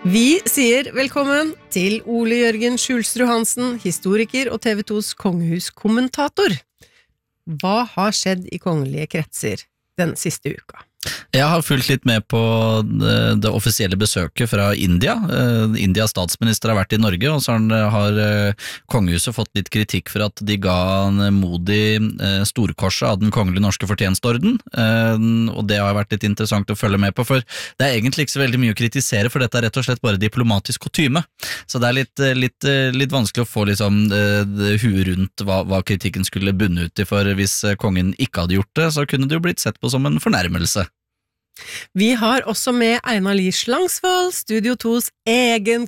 Vi sier velkommen til Ole Jørgen Skjulsrud Hansen, historiker og TV 2s kongehuskommentator. Hva har skjedd I kongelige kretser den siste uka? Jeg har fulgt litt med på det offisielle besøket fra India. Indias statsminister har vært I Norge, og så har kongehuset fått litt kritikk for at de ga modig storkorset av den kongelige norske fortjenstorden, og det har vært litt interessant å følge med på, for det egentlig ikke så veldig mye å kritisere, for dette rett og slett bare diplomatisk kutyme. Så det litt vanskelig å få liksom, huet rundt hva kritikken skulle bunne ut I, for hvis kongen ikke hadde gjort det, så kunne det jo blitt sett på som en fornærmelse. Vi har også med Einar Lie Slangsvold, Studio 2s egen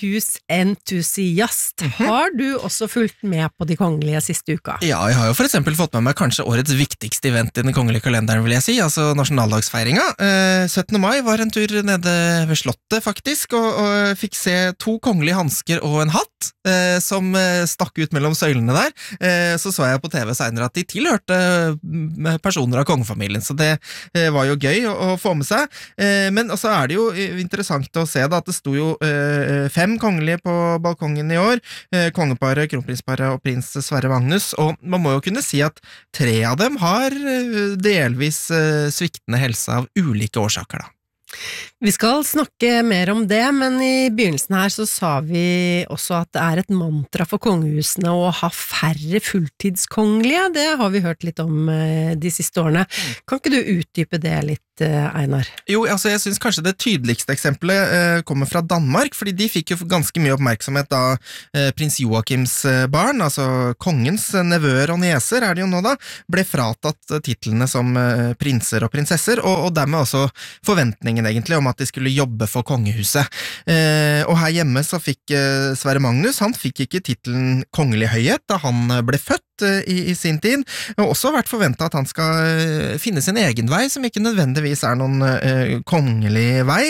kongehusentusiast. Har du også fulgt med på de kongelige siste uka? Ja, jeg har jo for eksempel fått med meg kanskje årets viktigste event I den kongelige kalenderen, vil jeg si, altså nasjonaldagsfeiringa. 17. mai var en tur nede ved Slottet, faktisk, og fikk se 2 kongelige hansker og en hatt, som stakk ut mellom søylene der. Så jeg på TV senere at de tilhørte personer av kongefamilien, så det var jo gøy å få med seg, men også det jo interessant å se da, at det sto jo 5 kongelige på balkongen I år, kongeparet, kronprinsparet og prins Sverre Magnus, og man må jo kunne si at 3 av dem har delvis sviktende helse av ulike årsaker da. Vi skal snakke mer om det, men I begynnelsen her så sa vi også at det et mantra for kongehusene å ha færre fulltidskongelige. Det har vi hørt litt om de siste årene. Kan ikke du utdype det litt, Einar? Jo, altså jeg synes kanskje det tydeligste eksempelet kommer fra Danmark, fordi de fikk jo ganske mye oppmerksomhet da prins Joachims barn, altså kongens nevøer og nieser det jo nå da, ble fratatt titlene som prinser og prinsesser, og dermed også forventningen egentlig om at de skulle jobbe for kongehuset. Og her hjemme så fikk Sverre Magnus, han fikk ikke titlen kongelig høyhet da han ble født I sin tid, og også vært forventet at han skal finne sin egen vei, som ikke nødvendigvis noen kongelig vei.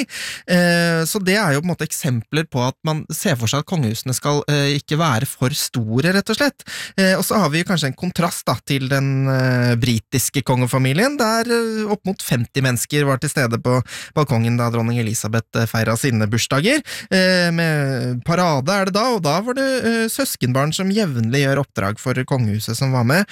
Så det jo på en måte eksempler på at man ser for seg at kongehusene skal ikke være for store, rett og slett. Og så har vi kanskje en kontrast da, til den britiske kongefamilien, der opp mot 50 mennesker var til stede på balkongen da dronning Elisabeth feiret sine bursdager. Med parade det da, og da var det søskenbarn som jevnlig gjør oppdrag for kongehuset som var med.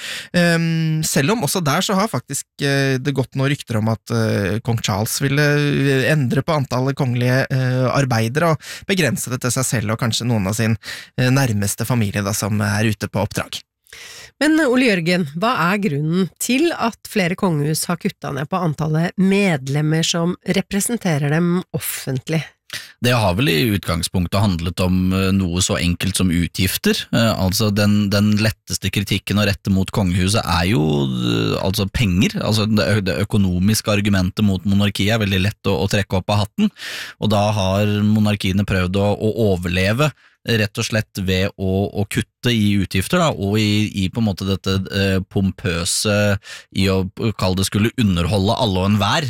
Selv om også der så har faktisk det gått noen rykter om at kong Charles ville endre på antallet kongelige arbeidere og begrense det til seg selv og kanskje noen av sin nærmeste familie da, som ute på oppdrag. Men Ole Jørgen, hva grunnen til at flere kongehus har kuttet ned på antallet medlemmer som representerer dem offentlig? Det har vel I utgangspunktet handlet om noe så enkelt som utgifter. Altså den letteste kritikken å rette mot kongehuset jo altså penger. Altså det økonomiske argumentet mot monarkiet veldig lett å trekke opp av hatten, og da har monarkiene prøvd å overleve rett og slett ved å kutte I utgifter da, og i på en måte dette pompøse I å kalle det skulle underholde alle og enhver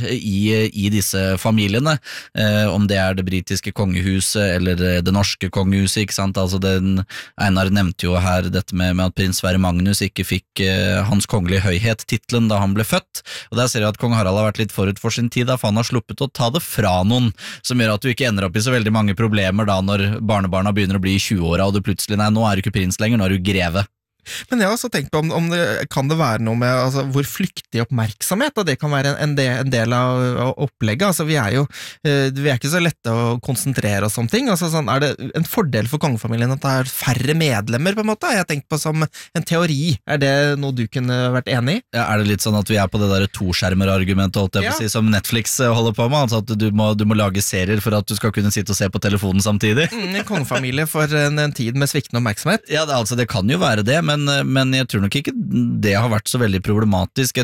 I disse familiene, om det det britiske kongehuset eller det norske kongehuset, ikke sant? Altså Einar nevnte jo her dette med at prins Sverre Magnus ikke fikk hans kongelige høyhet titlen da han ble født, og der ser jeg at kong Harald har vært litt forut for sin tid da, for han har sluppet å ta det fra noen, som gjør at du ikke ender opp I så veldig mange problemer da når barnebarna begynner å bli I 20-åra, og du plutselig, nei, nå du ikke prins lenger, nå du greve. Men jeg har også tenkt på om kan det være noe med altså, hvor flyktig oppmerksomhet, og det kan være en del av opplegget. Altså, vi jo vi ikke så lette å konsentrere oss om ting. Altså, sånn, det en fordel for kongefamilien at det færre medlemmer, på en måte? Jeg har tenkt på som en teori. Det noe du kunne vært enig I? Ja, det litt sånn at vi på det der toskjermer-argumentet, holdt jeg på å si, som Netflix holder på med, altså at du må lage serier for at du skal kunne sitte og se på telefonen samtidig? En kongefamilie for en tid med sviktende oppmerksomhet? Ja, altså, det kan jo være det, men jeg tror nok ikke det har vært så veldig problematisk.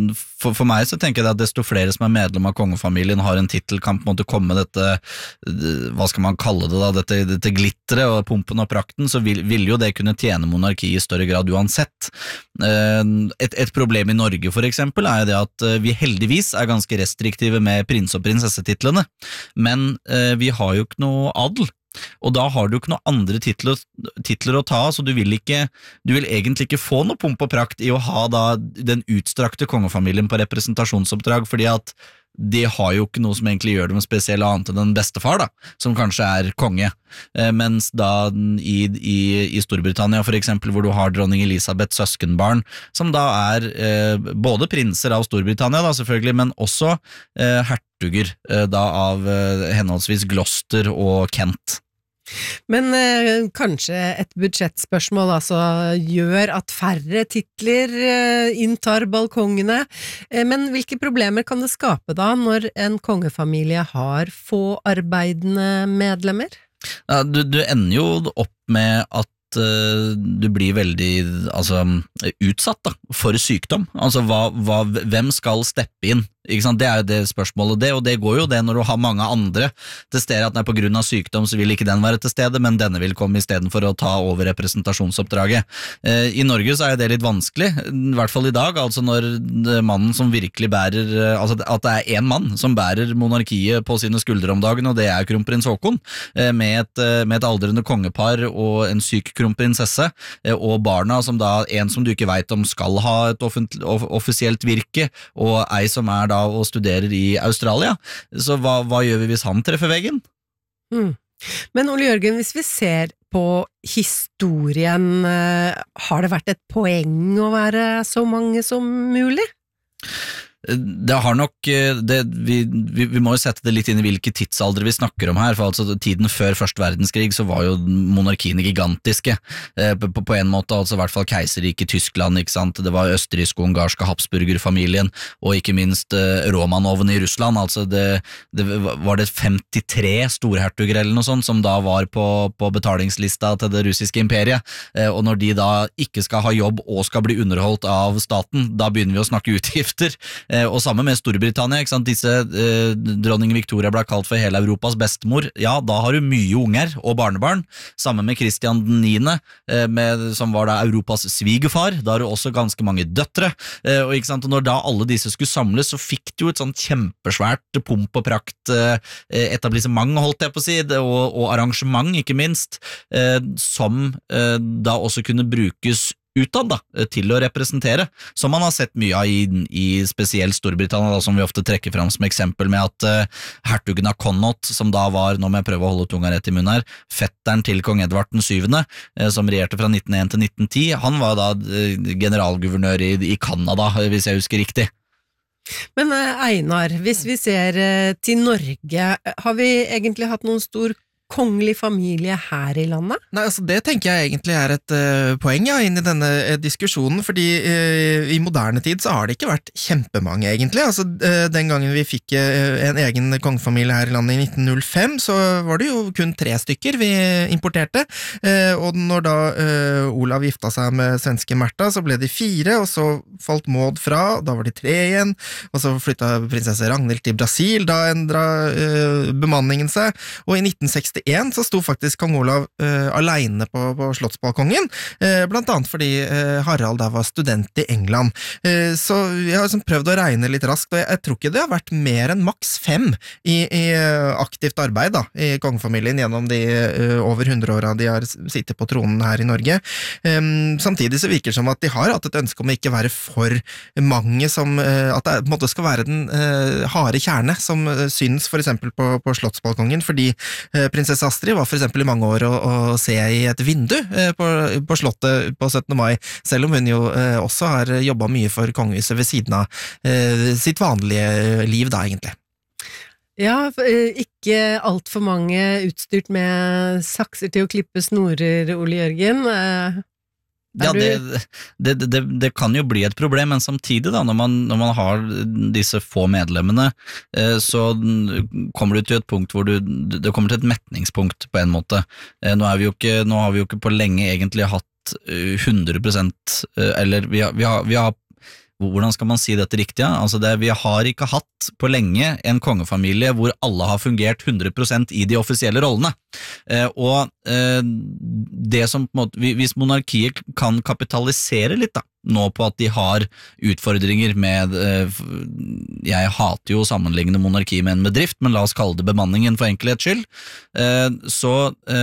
For meg så tenker jeg at desto flere som medlem av kongefamilien har en titel, kan på en måte komme dette, hva skal man kalle det da, dette glitteret og pumpen og prakten, så vil jo det kunne tjene monarki I større grad uansett. Et problem I Norge for eksempel jo det at vi heldigvis ganske restriktive med prins- og prinsessetitlene, men vi har jo ikke noe adel. Og da har du ikke noen andre titler å ta, så du vil egentlig ikke få noe pomp og prakt I å ha da den utstrakte kongefamilien på representasjonsoppdrag, fordi at de har jo ikke noe som egentlig gjør dem spesielt annet enn en bestefar da, som kanskje konge. Mens da i Storbritannia for eksempel, hvor du har dronning Elisabeths søskenbarn, som da både prinser av Storbritannia da selvfølgelig, men også hertuger da av henholdsvis Gloucester og Kent. Men kanskje et budsjettspørsmål altså gjør at færre titler inntar balkongene, men hvilke problemer kan det skape da når en kongefamilie har få arbeidende medlemmer? Ja, du ender jo opp med at du blir veldig utsatt da, for sykdom. Altså, hvem skal steppe inn? Ikke sant? Det jo det spørsmålet, og det går jo det når du har mange andre til stede, at på grunn av sykdom så vil ikke den være til stede, men denne vil komme i stedet for å ta over representasjonsoppdraget. I Norge så det litt vanskelig, i hvert fall i dag, altså når mannen som virkelig bærer, altså at det en mann som bærer monarkiet på sine skuldre om dagen, og det kronprins Haakon, med et aldrende kongepar og en syk kronprinsesse, og barna som da, en som du ikke vet om skal ha et offisielt virke, og ei som da og studerer i Australia. Så hva gjør vi hvis han treffer veggen? Men Ole Jørgen, hvis vi ser på historien, har det vært et poeng å være så mange som mulig? Det har nok vi må jo sette det litt inn i hvilke tidsalder vi snakker om her, for altså tiden før første verdenskrig så var jo monarkiene gigantiske på en måte, altså i hvert fall keiserriket Tyskland, ikke sant? Det var østerriksk-ungarske Habsburger-familien, og ikke minst Romanovene i Russland, altså var det 53 storhertuger eller noe sånt som da var på betalingslista til det russiske imperiet, og når de da ikke skal ha jobb og skal bli underholdt av staten, da begynner vi å snakke utgifter. Og sammen med Storbritannia, ikke sant? Dronning Victoria ble kalt for hele Europas bestemor. Ja, da har du mye unger og barnebarn, sammen med Kristian 9., som var da Europas svigerfar. Da har du også ganske mange døtre, og ikke sant? Og når da alle disse skulle samles, så fikk du et sånt kjempesvært pomp og prakt etablissement, holdt jeg på å si, og arrangement, ikke minst, som da også kunne brukes utad da, til å representere, som man har sett mye av i spesielt Storbritannia, da, som vi ofte trekker fram som eksempel med at hertugen av Connaught, som da var, nå må jeg prøve å holde tunga rett i munnen her, fetteren til kong Edvard den 7., som regjerte fra 1901 til 1910, han var da generalguvernør i Canada, hvis jeg husker riktig. Men Einar, hvis vi ser til Norge, har vi egentlig hatt noen stor kongelig familie her i landet? Nei, altså det tenker jeg egentlig et poeng inn i denne diskusjonen, fordi i moderne tid så har det ikke vært kjempemange egentlig. Altså den gangen vi fikk en egen kongefamilie her i landet i 1905, så var det jo kun 3 stykker vi importerte, og når da Olav gifta seg med svenske Märtha, så ble de 4, og så falt Maud fra, da var de 3 igjen, og så flyttet prinsesse Ragnhild til Brasil, da endret bemanningen seg, og i 1961 så sto faktisk kong Olav alene på slottsbalkongen, blant annet fordi Harald da var student i England. Så jeg har liksom prøvd å regne litt raskt, og jeg tror ikke det har vært mer enn maks 5 i aktivt arbeid da, i kongefamilien gjennom de over 100 årene de har sittet på tronen her i Norge. Samtidig så virker det som at de har hatt et ønske om å ikke være for mange, som, at det på en måte skal være den harde kjerne som synes for eksempel på slottsbalkongen, fordi prinsesse Astrid var for eksempel i mange år å se i et vindu på slottet på 17. mai, selv om hun jo også har jobbet mye for kongehuset ved siden av sitt vanlige liv da, egentlig. Ja, ikke alt for mange utstyrt med sakser til å klippe snorer, Ole Jørgen. Ja, det kan jo bli et problem, men samtidig da, når man har disse få medlemmene, så kommer du til et punkt hvor det kommer til et metningspunkt på en måte. Nå har vi jo ikke på lenge egentlig hatt 100%, eller vi har hvordan skal man si dette riktig? Ja? Altså vi har ikke hatt på lenge en kongefamilie hvor alle har fungert 100% i de offisielle rollene. Og det som på en måte, hvis monarkiet kan kapitalisere litt da, nå på at de har utfordringer med, jeg hater jo å sammenligne monarki med en bedrift, men la oss kalle det bemanningen for enkelhets skyld, så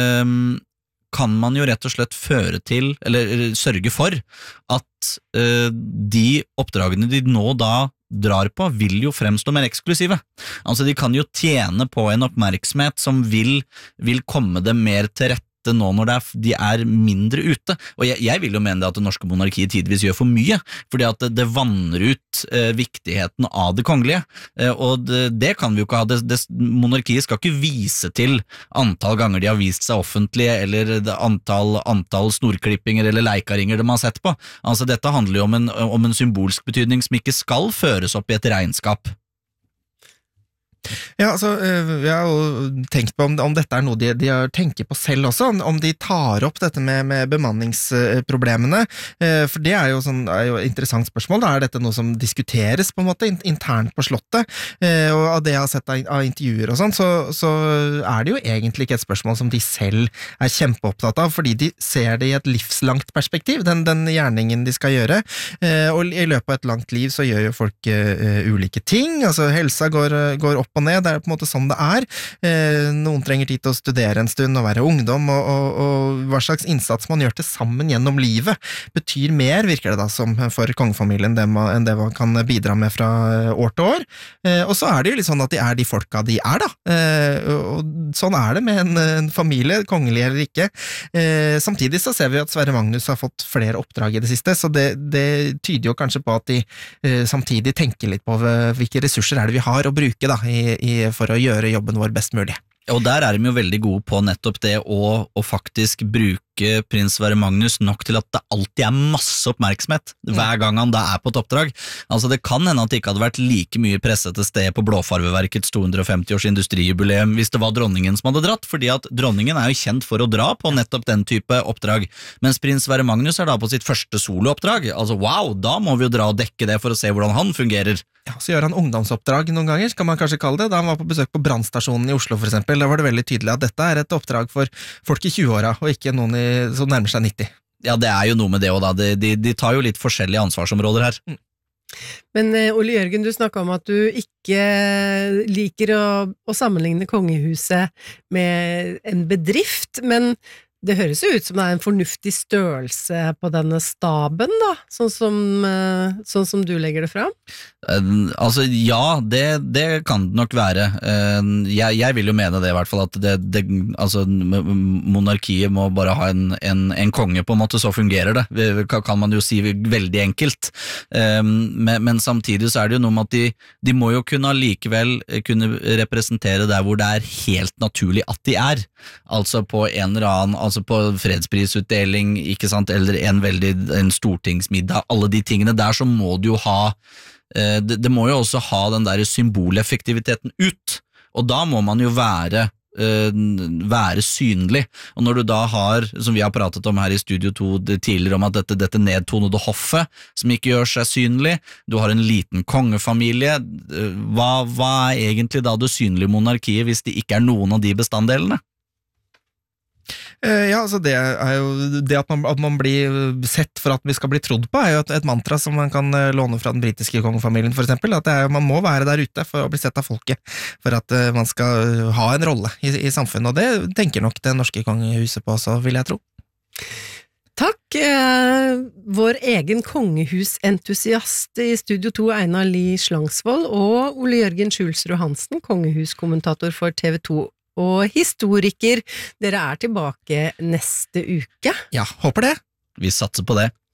kan man jo rett og slett føre til, eller sørge for, at de oppdragene de nå da drar på, vil jo fremstå mer eksklusive. Altså, de kan jo tjene på en oppmerksomhet som vil komme dem mer til rette nå når de er mindre ute. Og jeg vil jo mene det at det norske monarkiet tidvis gjør for mye, fordi at det vanner ut viktigheten av det kongelige, og det kan vi jo ikke ha. Monarkiet skal ikke vise til antall ganger de har vist seg offentlige, eller antall snorklippinger eller leikaringer de har sett på. Altså, dette handler jo om en symbolsk betydning som ikke skal føres opp i et regnskap. Ja, altså, jeg har jo tenkt på om dette er noe de tenker på selv også, om de tar opp dette med bemanningsproblemene, for det er jo et interessant spørsmål. Da er dette noe som diskuteres på en måte internt på slottet, og av det jeg har sett av intervjuer og sånn, så er det jo egentlig ikke et spørsmål som de selv er kjempeopptatt av, fordi de ser det i et livslangt perspektiv, den gjerningen de skal gjøre, og i løpet av et langt liv så gjør jo folk ulike ting, altså helsa går opp og ned, det er på en måte sånn det er. Noen trenger tid til å studere en stund og være ungdom, og hva slags innsats man gjør til sammen gjennom livet betyr mer, virker det da, som for kongefamilien enn det man kan bidra med fra år til år. Og så er det jo litt sånn at de er de folka de er da, og sånn er det med en familie, kongelig eller ikke. Samtidig så ser vi at Sverre Magnus har fått flere oppdrag i det siste, så det tyder jo kanskje på at de samtidig tenker litt på hvilke ressurser er det vi har å bruke da, for å gjøre jobben vår best mulig. Og der er de jo veldig gode på nettopp det å faktisk bruke prins Sverre Magnus nok til at det alltid er masse oppmerksomhet hver gang han da er på et oppdrag. Altså, det kan hende at det ikke hadde vært like mye presse til sted på Blåfarveverkets 250-års industrijubileum hvis det var dronningen som hadde dratt, fordi at dronningen er jo kjent for å dra på nettopp den type oppdrag, mens prins Sverre Magnus er da på sitt første solooppdrag. Altså, wow, da må vi jo dra og dekke det for å se hvordan han fungerer. Ja, så gjør han ungdomsoppdrag noen ganger, kan man kanskje kalle det. Da han var på besøk på brannstasjonen i Oslo for eksempel, da var det veldig tydelig at dette er et oppdrag for folk i 20-åra, og ikke noen som nærmer seg 90. Ja, det er jo noe med det også da, de tar jo litt forskjellige ansvarsområder her. Men Ole Jørgen, du snakket om at du ikke liker å sammenligne kongehuset med en bedrift, men det høres jo ut som det er en fornuftig størrelse på denne staben da, sånn som du legger det fram? Altså, ja, det kan det nok være. Jeg vil jo mene det i hvert fall, at altså, monarkiet må bare ha en konge på en måte, så fungerer det, kan man jo si veldig enkelt. Men samtidig så er det jo noe med at de må jo likevel kunne representere der hvor det er helt naturlig at de er, altså på en eller annen, altså på fredsprisutdeling, ikke sant, eller en stortingsmiddag, alle de tingene der, så må du jo ha det må jo også ha den der symboleffektiviteten ut, og da må man jo være synlig, og når du da har, som vi har pratet om her i Studio 2 tidligere, om at dette nedtonede hoffet, som ikke gjør seg synlig, du har en liten kongefamilie, hva er egentlig da det synlige monarkiet hvis det ikke er noen av de bestanddelene? Ja, altså det er jo det at man blir sett for at vi skal bli trodd på, er jo et mantra som man kan låne fra den britiske kongefamilien for eksempel, at man må være der ute for å bli sett av folket, for at man skal ha en rolle i samfunnet, og det tenker nok det norske kongehuset på også, vil jeg tro. Takk, vår egen kongehusentusiast i Studio 2, Einar Lie Slangsvold, og Ole Jørgen Skjulsrud Hansen, kongehuskommentator for TV 2 og historiker. Dere er tilbake neste uke. Ja, håper det. Vi satser på det.